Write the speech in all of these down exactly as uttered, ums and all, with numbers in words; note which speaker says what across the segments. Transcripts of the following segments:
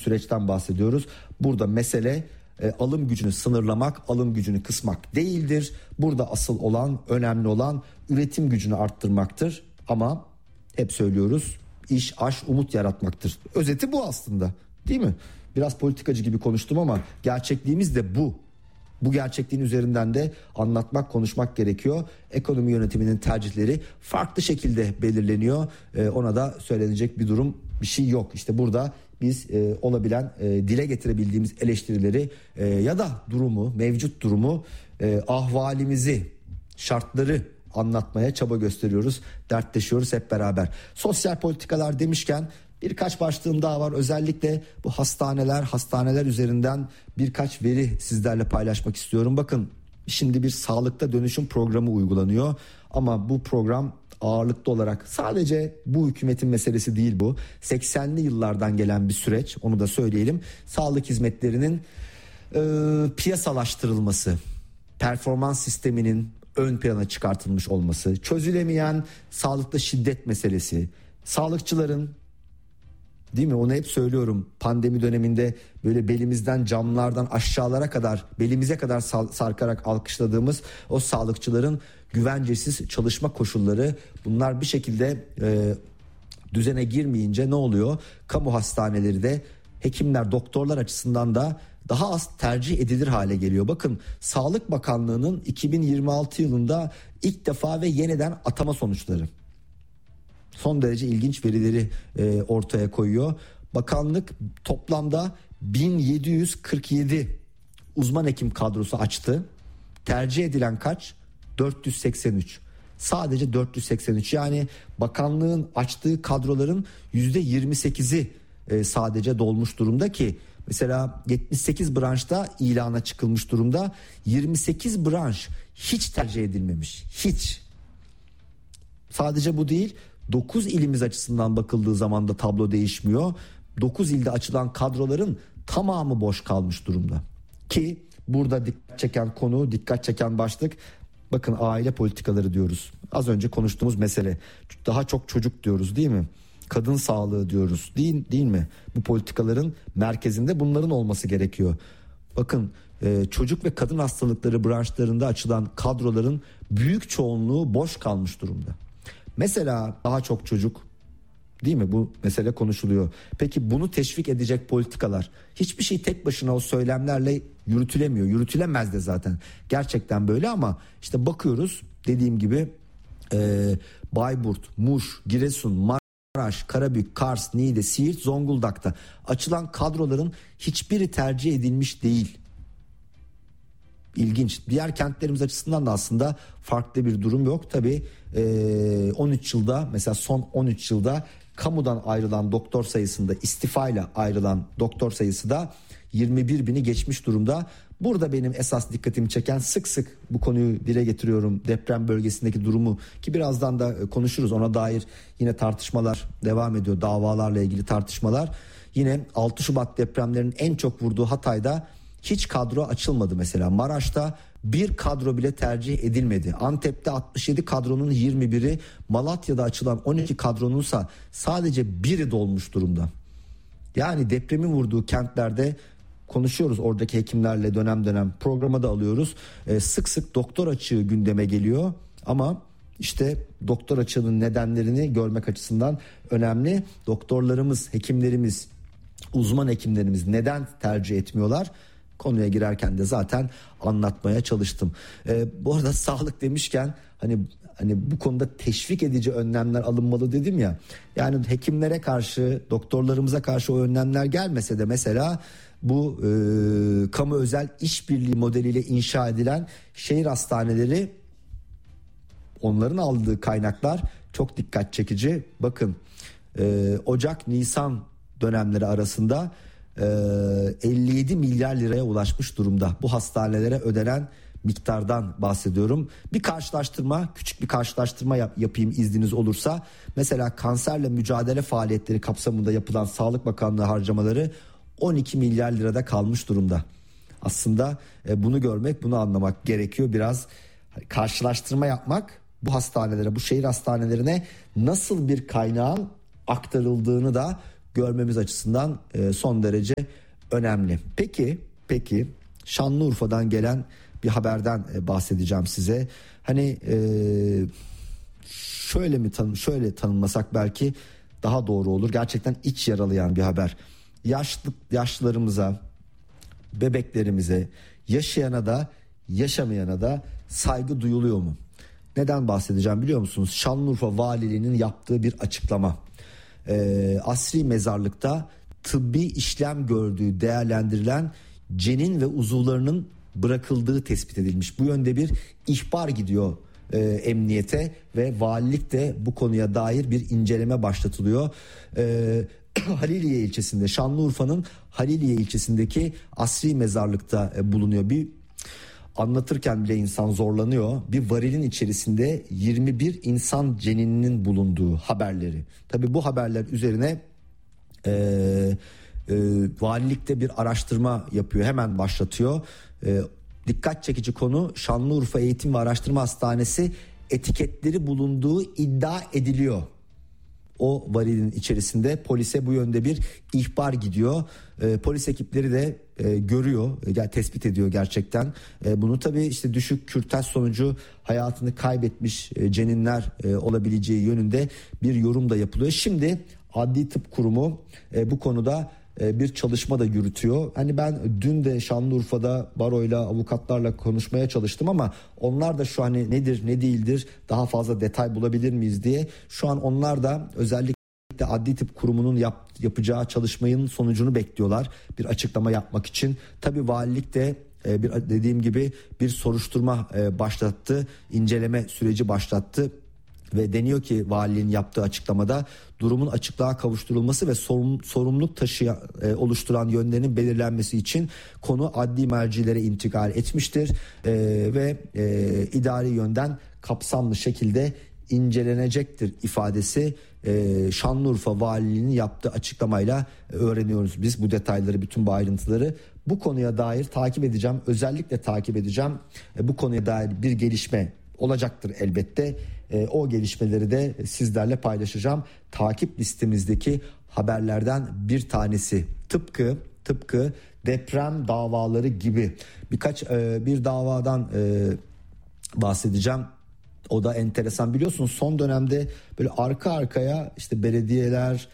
Speaker 1: süreçten bahsediyoruz. Burada mesele e, alım gücünü sınırlamak, alım gücünü kısmak değildir. Burada asıl olan, önemli olan üretim gücünü arttırmaktır. Ama hep söylüyoruz, iş, aş, umut yaratmaktır. Özeti bu aslında, değil mi? Biraz politikacı gibi konuştum ama gerçekliğimiz de bu. Bu gerçekliğin üzerinden de anlatmak, konuşmak gerekiyor. Ekonomi yönetiminin tercihleri farklı şekilde belirleniyor. Ee, ona da söylenecek bir durum, bir şey yok. İşte burada biz e, olabilen, e, dile getirebildiğimiz eleştirileri e, ya da durumu, mevcut durumu, e, ahvalimizi, şartları anlatmaya çaba gösteriyoruz. Dertleşiyoruz hep beraber. Sosyal politikalar demişken birkaç başlığım daha var. Özellikle bu hastaneler, hastaneler üzerinden birkaç veri sizlerle paylaşmak istiyorum. Bakın, şimdi bir sağlıkta dönüşüm programı uygulanıyor. Ama bu program ağırlıklı olarak sadece bu hükümetin meselesi değil bu. seksenli yıllardan gelen bir süreç, onu da söyleyelim. Sağlık hizmetlerinin e, piyasalaştırılması, performans sisteminin ön plana çıkartılmış olması, çözülemeyen sağlıkta şiddet meselesi, sağlıkçıların, değil mi? Onu hep söylüyorum. Pandemi döneminde böyle belimizden, camlardan aşağılara kadar, belimize kadar sarkarak alkışladığımız o sağlıkçıların güvencesiz çalışma koşulları, bunlar bir şekilde e, düzene girmeyince ne oluyor? Kamu hastaneleri de hekimler, doktorlar açısından da daha az tercih edilir hale geliyor. Bakın, Sağlık Bakanlığı'nın iki bin yirmi altı yılında ilk defa ve yeniden atama sonuçları son derece ilginç verileri e, ortaya koyuyor. Bakanlık toplamda bin yedi yüz kırk yedi uzman hekim kadrosu açtı. Tercih edilen kaç? dört yüz seksen üç. Sadece dört yüz seksen üç. Yani bakanlığın açtığı kadroların yüzde yirmi sekizi e, sadece dolmuş durumda ki mesela yetmiş sekiz branşta ilana çıkılmış durumda. yirmi sekiz branş hiç tercih edilmemiş. Hiç. Sadece bu değil. dokuz ilimiz açısından bakıldığı zaman da tablo değişmiyor. dokuz ilde açılan kadroların tamamı boş kalmış durumda. Ki burada dikkat çeken konu, dikkat çeken başlık, bakın, aile politikaları diyoruz. Az önce konuştuğumuz mesele. Daha çok çocuk diyoruz, değil mi? Kadın sağlığı diyoruz, değil, değil mi? Bu politikaların merkezinde bunların olması gerekiyor. Bakın, çocuk ve kadın hastalıkları branşlarında açılan kadroların büyük çoğunluğu boş kalmış durumda. Mesela daha çok çocuk, değil mi? Bu mesele konuşuluyor. Peki bunu teşvik edecek politikalar, hiçbir şey tek başına o söylemlerle yürütülemiyor. Yürütülemez de zaten. Gerçekten böyle ama işte bakıyoruz, dediğim gibi e, Bayburt, Muş, Giresun, Maraş, Karabük, Kars, Niğde, Siirt, Zonguldak'ta açılan kadroların hiçbiri tercih edilmiş değil. İlginç. Diğer kentlerimiz açısından da aslında farklı bir durum yok. Tabii e, on üç yılda, mesela son on üç yılda kamudan ayrılan doktor sayısında, istifayla ayrılan doktor sayısı da yirmi bir bini geçmiş durumda. Burada benim esas dikkatimi çeken, sık sık bu konuyu dile getiriyorum, deprem bölgesindeki durumu, ki birazdan da konuşuruz, ona dair yine tartışmalar devam ediyor, davalarla ilgili tartışmalar. Yine altı Şubat depremlerinin en çok vurduğu Hatay'da hiç kadro açılmadı mesela. Maraş'ta bir kadro bile tercih edilmedi. Antep'te altmış yedi kadronun yirmi biri, Malatya'da açılan on iki kadronunsa sadece biri dolmuş durumda. Yani depremin vurduğu kentlerde konuşuyoruz oradaki hekimlerle, dönem dönem programa da alıyoruz. Ee, sık sık doktor açığı gündeme geliyor ama işte doktor açığının nedenlerini görmek açısından önemli. Doktorlarımız, hekimlerimiz, uzman hekimlerimiz neden tercih etmiyorlar? Konuya girerken de zaten anlatmaya çalıştım. Ee, bu arada sağlık demişken hani hani bu konuda teşvik edici önlemler alınmalı dedim ya. Yani hekimlere karşı, doktorlarımıza karşı o önlemler gelmese de mesela bu e, kamu özel işbirliği modeliyle inşa edilen şehir hastaneleri, onların aldığı kaynaklar çok dikkat çekici. Bakın, e, Ocak-Nisan dönemleri arasında elli yedi milyar liraya ulaşmış durumda. Bu hastanelere ödenen miktardan bahsediyorum. Bir karşılaştırma, küçük bir karşılaştırma yap, yapayım izniniz olursa. Mesela kanserle mücadele faaliyetleri kapsamında yapılan Sağlık Bakanlığı harcamaları on iki milyar lirada kalmış durumda. Aslında bunu görmek, bunu anlamak gerekiyor. Biraz karşılaştırma yapmak, bu hastanelere, bu şehir hastanelerine nasıl bir kaynağın aktarıldığını da görmemiz açısından e, son derece önemli. Peki, peki Şanlıurfa'dan gelen bir haberden e, bahsedeceğim size. Hani e, şöyle mi tanım, şöyle tanımlasak belki daha doğru olur. Gerçekten iç yaralayan bir haber. Yaşlı yaşlılarımıza, bebeklerimize, yaşayana da yaşamayana da saygı duyuluyor mu? Neden bahsedeceğim biliyor musunuz? Şanlıurfa Valiliği'nin yaptığı bir açıklama. Ee, asri mezarlıkta tıbbi işlem gördüğü değerlendirilen cenin ve uzuvlarının bırakıldığı tespit edilmiş. Bu yönde bir ihbar gidiyor e, emniyete ve valilik de bu konuya dair bir inceleme başlatılıyor. E, Haliliye ilçesinde, Şanlıurfa'nın Haliliye ilçesindeki asri mezarlıkta e, bulunuyor. Bir anlatırken bile insan zorlanıyor. Bir varilin içerisinde yirmi bir insan ceninin bulunduğu haberleri. Tabii bu haberler üzerine e, e, valilikte bir araştırma yapıyor, hemen başlatıyor. E, dikkat çekici konu, Şanlıurfa Eğitim ve Araştırma Hastanesi etiketleri bulunduğu iddia ediliyor. O varilin içerisinde polise bu yönde bir ihbar gidiyor. E, polis ekipleri de e, görüyor, e, tespit ediyor gerçekten. E, bunu tabii işte düşük kürtaj sonucu hayatını kaybetmiş e, ceninler e, olabileceği yönünde bir yorum da yapılıyor. Şimdi Adli Tıp Kurumu e, bu konuda e, bir çalışma da yürütüyor. Hani ben dün de Şanlıurfa'da baroyla, avukatlarla konuşmaya çalıştım ama onlar da şu hani nedir ne değildir, daha fazla detay bulabilir miyiz diye. Şu an onlar da özellikle Adli Tıp Kurumu'nun yap, yapacağı çalışmanın sonucunu bekliyorlar bir açıklama yapmak için. Tabii valilik de e, bir dediğim gibi bir soruşturma e, başlattı, inceleme süreci başlattı. Ve deniyor ki valiliğin yaptığı açıklamada durumun açıklığa kavuşturulması ve sorun, sorumluluk taşıyan, e, oluşturan yönlerinin belirlenmesi için konu adli mercilere intikal etmiştir e, ve e, idari yönden kapsamlı şekilde incelenecektir ifadesi e, Şanlıurfa Valiliğinin yaptığı açıklamayla öğreniyoruz biz bu detayları, bütün bu ayrıntıları. Bu konuya dair takip edeceğim, özellikle takip edeceğim. E, bu konuya dair bir gelişme olacaktır elbette. E, o gelişmeleri de sizlerle paylaşacağım. Takip listemizdeki haberlerden bir tanesi. Tıpkı tıpkı deprem davaları gibi birkaç e, bir davadan e, bahsedeceğim. O da enteresan, biliyorsunuz son dönemde böyle arka arkaya işte belediyeler,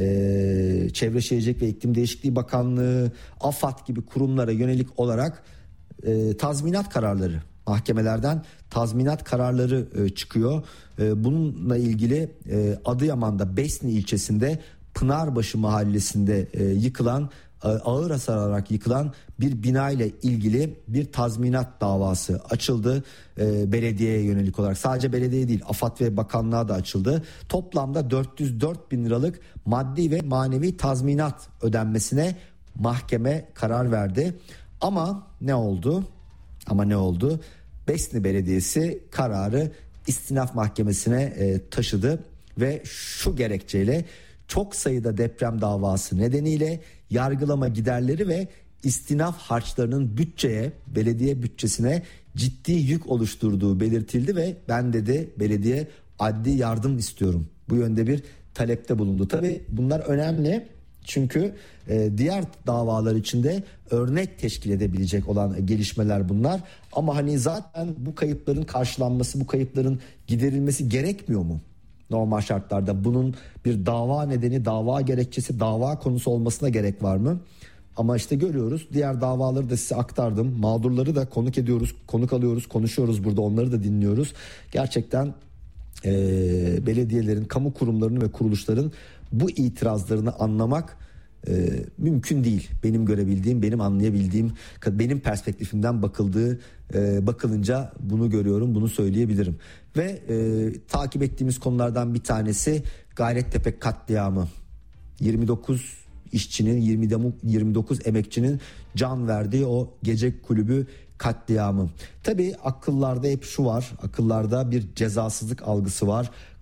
Speaker 1: e, Çevre Şehircilik ve İklim Değişikliği Bakanlığı, AFAD gibi kurumlara yönelik olarak e, tazminat kararları, mahkemelerden tazminat kararları e, çıkıyor. E, bununla ilgili e, Adıyaman'da Besni ilçesinde Pınarbaşı mahallesinde e, yıkılan, e, ağır hasar alarak yıkılan bir bina ile ilgili bir tazminat davası açıldı. E, belediyeye yönelik olarak, sadece belediye değil, AFAD ve bakanlığa da açıldı. Toplamda dört yüz dört bin liralık maddi ve manevi tazminat ödenmesine mahkeme karar verdi. Ama ne oldu? Ama ne oldu? Besni Belediyesi kararı istinaf mahkemesine e, taşıdı ve şu gerekçeyle, çok sayıda deprem davası nedeniyle yargılama giderleri ve istinaf harçlarının bütçeye, belediye bütçesine ciddi yük oluşturduğu belirtildi ve ben dedi belediye adli yardım istiyorum. Bu yönde bir talepte bulundu. Tabii bunlar önemli. Çünkü e, diğer davalar içinde örnek teşkil edebilecek olan gelişmeler bunlar. Ama hani zaten bu kayıpların karşılanması, bu kayıpların giderilmesi gerekmiyor mu? Normal şartlarda bunun bir dava nedeni, dava gerekçesi, dava konusu olmasına gerek var mı? Ama işte görüyoruz, diğer davaları da size aktardım. Mağdurları da konuk ediyoruz, konuk alıyoruz, konuşuyoruz burada, onları da dinliyoruz. Gerçekten e, belediyelerin, kamu kurumlarının ve kuruluşların bu itirazlarını anlamak e, mümkün değil. Benim görebildiğim, benim anlayabildiğim, benim perspektifimden bakıldığı e, bakılınca bunu görüyorum, bunu söyleyebilirim. Ve e, takip ettiğimiz konulardan bir tanesi Gayrettepe katliamı. yirmi dokuz işçinin, yirmi dokuz emekçinin can verdiği o gece kulübü katliamı. Tabii akıllarda hep şu var, akıllarda bir cezasızlık algısı var.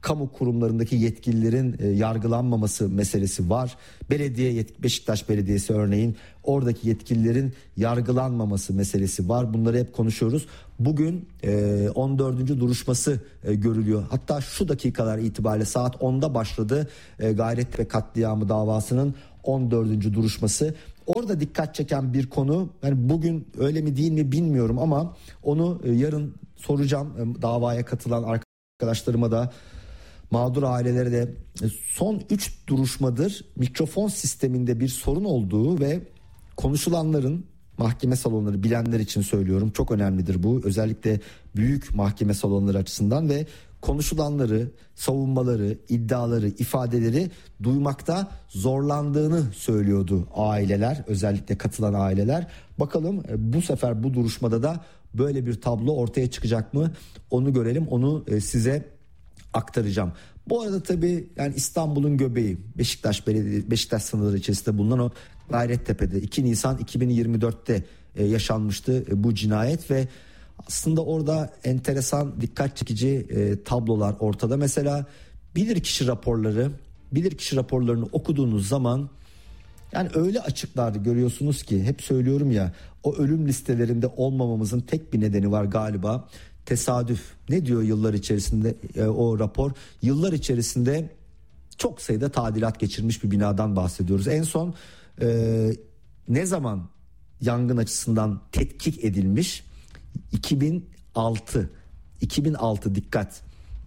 Speaker 1: kamu kurumlarındaki yetkililerin e, yargılanmaması meselesi var. Belediye Beşiktaş Belediyesi örneğin, oradaki yetkililerin yargılanmaması meselesi var. Bunları hep konuşuyoruz. Bugün e, on dördüncü duruşması e, görülüyor. Hatta şu dakikalar itibariyle saat onda başladı e, Gayrettepe katliamı davasının on dördüncü duruşması. Orada dikkat çeken bir konu, yani bugün öyle mi değil mi bilmiyorum ama onu e, yarın soracağım e, davaya katılan arkadaşlarıma da, mağdur ailelere de. E, son üç duruşmadır mikrofon sisteminde bir sorun olduğu ve konuşulanların, mahkeme salonları bilenler için söylüyorum, çok önemlidir bu, özellikle büyük mahkeme salonları açısından, ve konuşulanları, savunmaları, iddiaları, ifadeleri duymakta zorlandığını söylüyordu aileler, özellikle katılan aileler. Bakalım bu sefer bu duruşmada da böyle bir tablo ortaya çıkacak mı? Onu görelim, onu size aktaracağım. Bu arada tabii yani İstanbul'un göbeği, Beşiktaş Belediye, Beşiktaş sınırları içerisinde bulunan o Gayrettepe'de iki Nisan iki bin yirmi dörtte yaşanmıştı bu cinayet ve aslında orada enteresan, dikkat çekici e, tablolar ortada. Mesela bilirkişi raporları, bilirkişi raporlarını okuduğunuz zaman yani öyle açıklar görüyorsunuz ki, hep söylüyorum ya, o ölüm listelerinde olmamamızın tek bir nedeni var galiba: tesadüf. Ne diyor yıllar içerisinde e, o rapor? Yıllar içerisinde çok sayıda tadilat geçirmiş bir binadan bahsediyoruz. En son e, ne zaman yangın açısından tetkik edilmiş? iki bin altı iki bin altı, dikkat.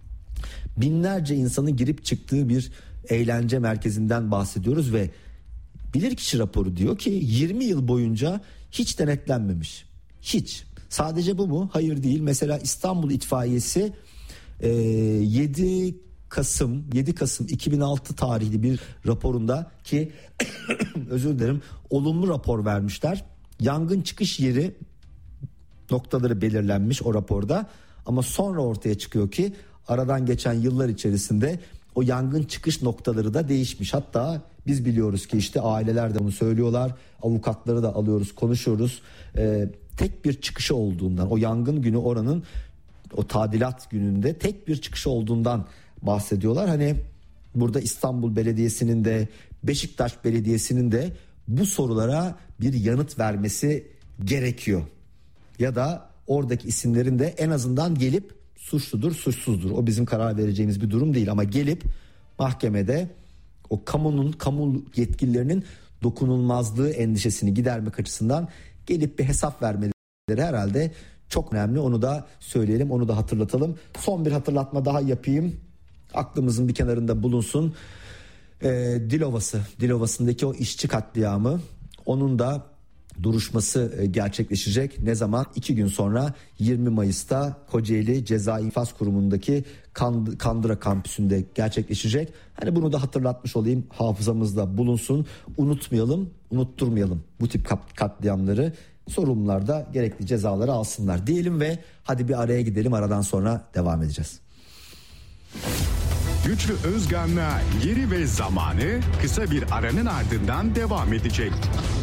Speaker 1: Binlerce insanın girip çıktığı bir eğlence merkezinden bahsediyoruz ve bilirkişi raporu diyor ki yirmi yıl boyunca hiç denetlenmemiş. Hiç. Sadece bu mu? Hayır, değil. Mesela İstanbul İtfaiyesi e, yedi Kasım iki bin altı tarihli bir raporunda ki özür dilerim, olumlu rapor vermişler. Yangın çıkış yeri noktaları belirlenmiş o raporda, ama sonra ortaya çıkıyor ki aradan geçen yıllar içerisinde o yangın çıkış noktaları da değişmiş. Hatta biz biliyoruz ki, işte aileler de bunu söylüyorlar, avukatları da alıyoruz, konuşuyoruz. Ee, tek bir çıkışı olduğundan, o yangın günü oranın, o tadilat gününde tek bir çıkışı olduğundan bahsediyorlar. Hani burada İstanbul Belediyesi'nin de Beşiktaş Belediyesi'nin de bu sorulara bir yanıt vermesi gerekiyor. Ya da oradaki isimlerin de en azından gelip suçludur, suçsuzdur, o bizim karar vereceğimiz bir durum değil, ama gelip mahkemede o kamunun, kamu yetkililerinin dokunulmazlığı endişesini gidermek açısından gelip bir hesap vermeleri herhalde çok önemli. Onu da söyleyelim, onu da hatırlatalım. Son bir hatırlatma daha yapayım, aklımızın bir kenarında bulunsun. Ee, Dilovası, Dilovası'ndaki o işçi katliamı, onun da duruşması gerçekleşecek. Ne zaman? İki gün sonra yirmi Mayıs'ta Kocaeli Ceza İnfaz Kurumu'ndaki Kandıra kampüsünde gerçekleşecek. Hani bunu da hatırlatmış olayım, hafızamızda bulunsun. Unutmayalım, unutturmayalım bu tip katliamları. Sorumlular da gerekli cezaları alsınlar diyelim ve hadi bir araya gidelim, aradan sonra devam edeceğiz.
Speaker 2: Güçlü Özgan'la Yeri ve Zamanı kısa bir aranın ardından devam edecek.